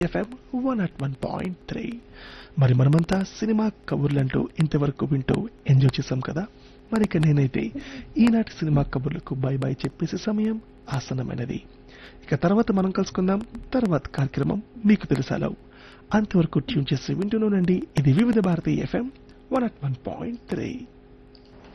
FM 101.3. మరి మనమంతా cinema కబుర్లంటూ ఇంతవరకు వింటూ ఎంజాయ్ చేసాం కదా. మరి ఇక నేనైతే ఈనాటి సినిమా కబుర్లకు బై బై చెప్పేసే సమయం ఆసన్నమైనది. ఇక తర్వాత మనం కలుసుకుందాం తర్వాత కార్యక్రమం మీకు తెలుసాలో. అంతవరకు ట్యూన్ చేసి వింటూనండి. ఇది వివిధ భారతి ఎఫ్ఎం 101.3.